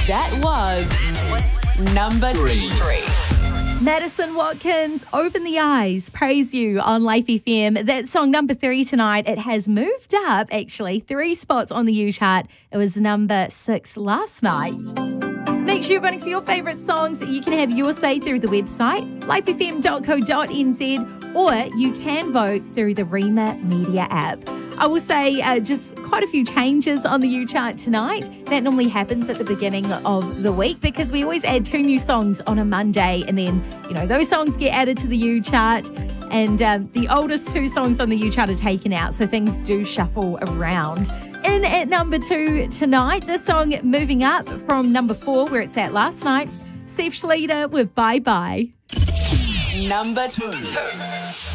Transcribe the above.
That was number three. Madison Watkins, Open the Eyes, Praise You on Life FM. That's song number 3 tonight. It has moved up, actually, 3 spots on the U chart. It was number 6 last night. Make sure you're voting for your favourite songs. You can have your say through the website, lifefm.co.nz, or you can vote through the Rema Media app. I will say just quite a few changes on the U chart tonight. That normally happens at the beginning of the week because we always add 2 new songs on a Monday, and then, those songs get added to the U chart, and the oldest 2 songs on the U chart are taken out, so things do shuffle around. In at number 2 tonight, this song moving up from number 4, where it's at last night, Steph Schleter with Bye Bye. Number 2.